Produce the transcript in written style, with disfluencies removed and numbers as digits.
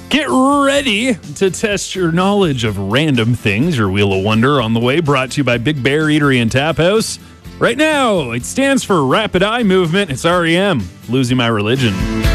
Get ready to test your knowledge of random things. Your Wheel of Wonder on the way, brought to you by Big Bear Eatery and Tap House. Right now, it stands for Rapid Eye Movement. It's REM, Losing My Religion.